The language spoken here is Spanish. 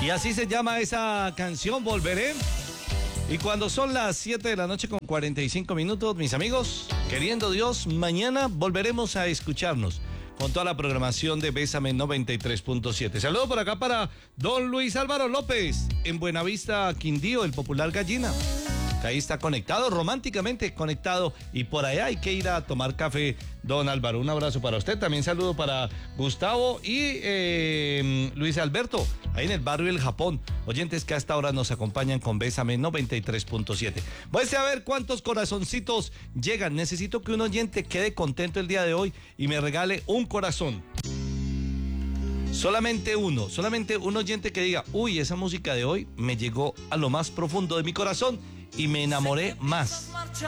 Y así se llama esa canción, Volveré. Y cuando son las 7 de la noche con 45 minutos, mis amigos, queriendo Dios, mañana volveremos a escucharnos con toda la programación de Bésame 93.7. Saludo por acá para don Luis Álvaro López, en Buenavista, Quindío, el popular Gallina. Ahí está conectado, románticamente conectado, y por allá hay que ir a tomar café, don Álvaro. Un abrazo para usted. También saludo para Gustavo y Luis Alberto, ahí en el barrio El Japón. Oyentes que a esta hora nos acompañan con Bésame 93.7. Voy a ver cuántos corazoncitos llegan. Necesito que un oyente quede contento el día de hoy y me regale un corazón. Solamente uno, solamente un oyente que diga, uy, esa música de hoy me llegó a lo más profundo de mi corazón y me enamoré más.